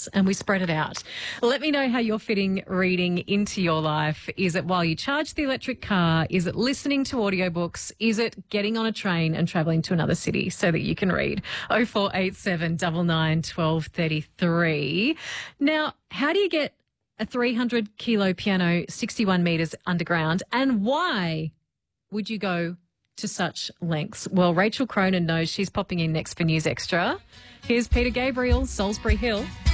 us and we spread it out. Let me know how you're fitting reading into your life. Is it while you charge the electric car? Is it listening to audiobooks? Is it getting on a train and travelling to another city so that you can read? 0487 99 12 33. Now, how do you get a 300 kilo piano 61 metres underground, and why would you go to such lengths? Well, Rachel Cronin knows. She's popping in next for News Extra. Here's Peter Gabriel, Salisbury Hill.